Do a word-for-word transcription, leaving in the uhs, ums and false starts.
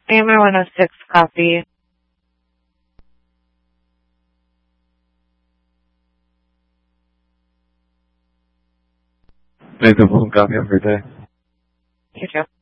A M I one oh six, copy. Nathan, copy every day. You too.